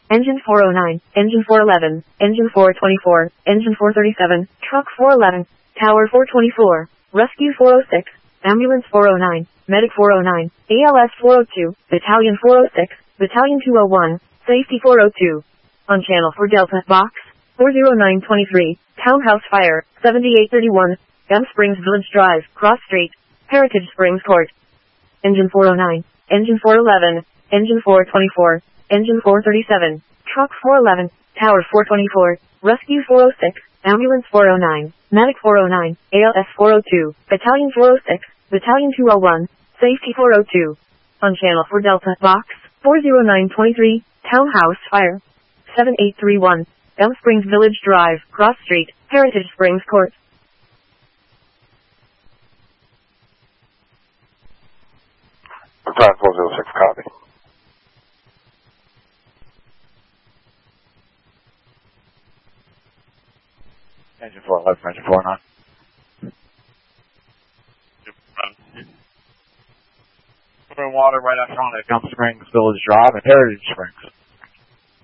Engine 409, Engine 411, Engine 424, Engine 437, Truck 411, Tower 424, Rescue 406, Ambulance 409, Medic 409, ALS 402, Battalion 406, Battalion 201, Safety 402. On channel for Delta, Box 40923, Townhouse Fire, 7831, Gum Springs Village Drive, Cross Street, Heritage Springs Court. Engine 409, Engine 411, Engine 424, Engine 437, Truck 411, Tower 424, Rescue 406, Ambulance 409, Medic 409, ALS 402, Battalion 406, Battalion 201, Safety 402. On channel for Delta, Box 40923, Townhouse Fire, 7831, Gum Springs Village Drive, Cross Street, Heritage Springs Court. Battalion 406, copy. Engine 411, Engine 49. Water right out front at Gum Springs Village Drive and Heritage Springs.